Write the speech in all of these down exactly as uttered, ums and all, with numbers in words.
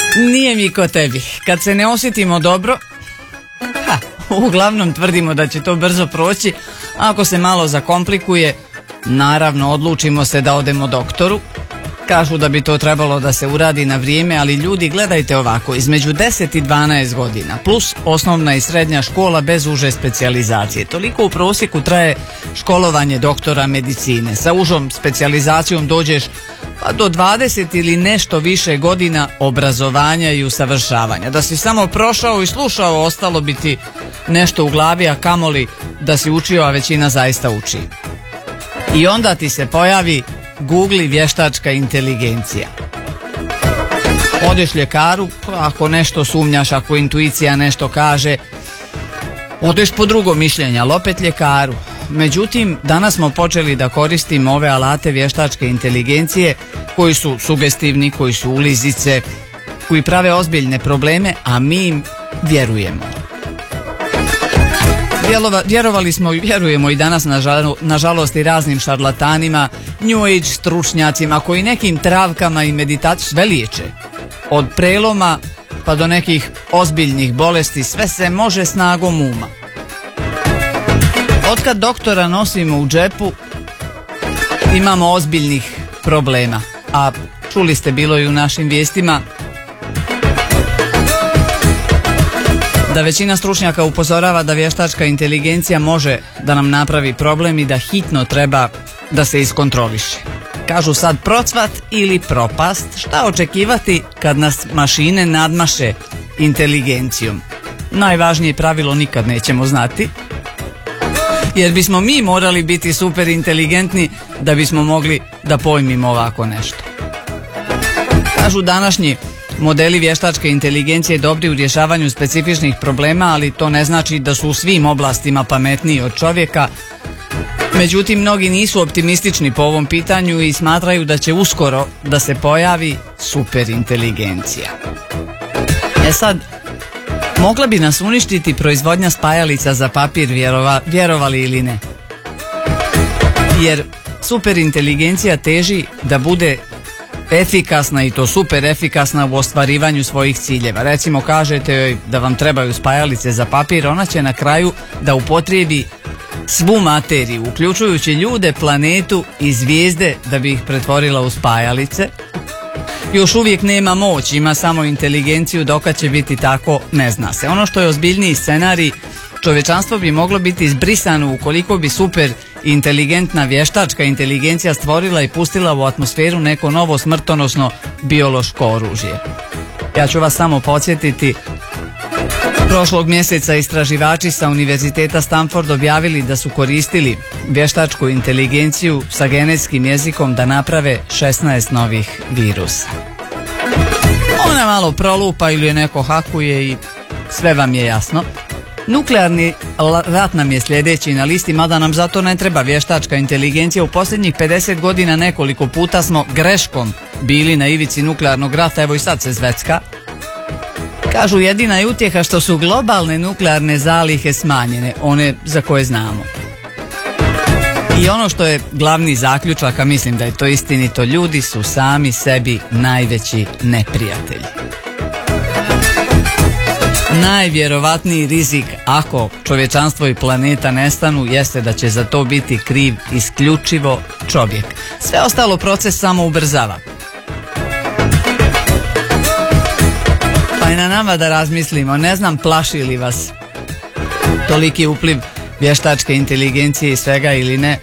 Nije mi ko tebi. Kad se ne osjetimo dobro, ha, uglavnom tvrdimo da će to brzo proći. Ako se malo zakomplikuje, naravno odlučimo se da odemo doktoru. Kažu da bi to trebalo da se uradi na vrijeme, ali ljudi, gledajte ovako, između deset i dvanaest godina, plus osnovna i srednja škola bez uže specijalizacije. Toliko u prosjeku traje školovanje doktora medicine. Sa užom specijalizacijom dođeš pa do dvadeset ili nešto više godina obrazovanja i usavršavanja. Da si samo prošao i slušao, ostalo bi ti nešto u glavi, a kamoli da si učio, a većina zaista uči. I onda ti se pojavi Google vještačka inteligencija. Odeš ljekaru, ako nešto sumnjaš, ako intuicija nešto kaže, odeš po drugo mišljenje, ali opet ljekaru. Međutim, danas smo počeli da koristimo ove alate vještačke inteligencije koji su sugestivni, koji su ulizice, koji prave ozbiljne probleme, a mi im vjerujemo. Vjerovali smo i vjerujemo i danas nažalost i raznim šarlatanima, New Age stručnjacima koji nekim travkama i meditacijom sve liječe. Od preloma pa do nekih ozbiljnih bolesti sve se može snagom uma. Otkad doktora nosimo u džepu imamo ozbiljnih problema, a čuli ste bilo i u našim vijestima da većina stručnjaka upozorava da vještačka inteligencija može da nam napravi problem i da hitno treba da se iskontroliše. Kažu sad procvat ili propast, šta očekivati kad nas mašine nadmaše inteligencijom? Najvažnije pravilo nikad nećemo znati, jer bismo mi morali biti super inteligentni da bismo mogli da pojmimo ovako nešto. Kažu današnji modeli vještačke inteligencije dobri u rješavanju specifičnih problema, ali to ne znači da su u svim oblastima pametniji od čovjeka. Međutim, mnogi nisu optimistični po ovom pitanju i smatraju da će uskoro da se pojavi superinteligencija. E sad, mogla bi nas uništiti proizvodnja spajalica za papir, vjerova, vjerovali ili ne? Jer superinteligencija teži da bude efikasna, i to super efikasna u ostvarivanju svojih ciljeva. Recimo, kažete joj da vam trebaju spajalice za papir, ona će na kraju da upotrijebi svu materiju, uključujući ljude, planetu i zvijezde, da bi ih pretvorila u spajalice. Još uvijek nema moć, ima samo inteligenciju, dokad će biti tako ne zna se. Ono što je ozbiljniji scenarij, čovječanstvo bi moglo biti izbrisano ukoliko bi super inteligentna vještačka inteligencija stvorila i pustila u atmosferu neko novo smrtonosno biološko oružje. Ja ću vas samo podsjetiti, prošlog mjeseca istraživači sa Univerziteta Stanford objavili da su koristili vještačku inteligenciju sa genetskim jezikom da naprave šesnaest novih virusa. Ona malo prolupa ili je neko hakuje i sve vam je jasno. Nuklearni rat nam je sljedeći na listi, mada nam zato ne treba vještačka inteligencija. U posljednjih pedeset godina nekoliko puta smo greškom bili na ivici nuklearnog rata, evo i sad se zvecka. Kažu jedina je utjeha što su globalne nuklearne zalihe smanjene, one za koje znamo. I ono što je glavni zaključak, a mislim da je to istinito, ljudi su sami sebi najveći neprijatelji. Najvjerovatniji rizik ako čovječanstvo i planeta nestanu jeste da će za to biti kriv isključivo čovjek. Sve ostalo proces samo ubrzava. Pa je na nama da razmislimo, ne znam plaši li vas toliki upliv vještačke inteligencije i svega ili ne.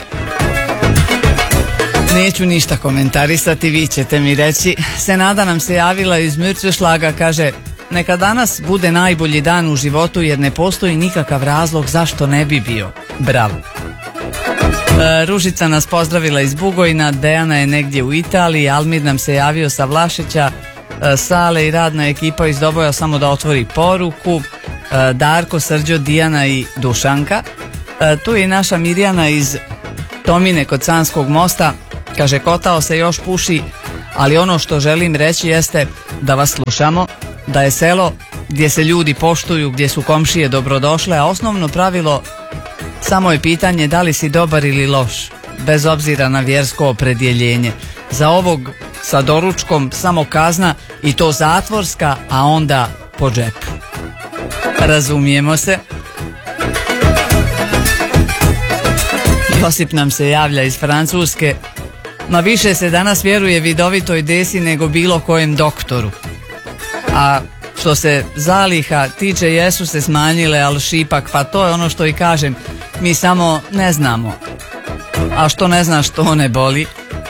Neću ništa komentarisati, vi ćete mi reći. Senada nam se javila iz Mürcešlaga, kaže: neka danas bude najbolji dan u životu jer ne postoji nikakav razlog zašto ne bi bio. Bravo. E, Ružica nas pozdravila iz Bugojna, Dejana je negdje u Italiji, Almir nam se javio sa Vlašića, e, Sale i radna ekipa iz Doboja samo da otvori poruku, e, Darko, Srđo, Dijana i Dušanka. E, tu je naša Mirjana iz Tomine kod Sanskog mosta, kaže: kotao se još puši, ali ono što želim reći jeste da vas slušamo, da je selo gdje se ljudi poštuju, gdje su komšije dobrodošle, a osnovno pravilo samo je pitanje da li si dobar ili loš, bez obzira na vjersko opredjeljenje. Za ovog sa doručkom, samo kazna i to zatvorska, a onda po džepu. Razumijemo se. Josip nam se javlja iz Francuske. Ma više se danas vjeruje vidovitoj desi nego bilo kojem doktoru. A što se zaliha tiče, jesu se smanjile, ali šipak, pa to je ono što i kažem, mi samo ne znamo. A što ne znaš, to ne boli.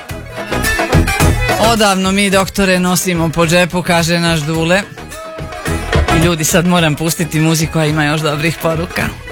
Odavno mi, doktore, nosimo po džepu, kaže naš Dule. I ljudi, sad moram pustiti muziku, a ima još dobrih poruka.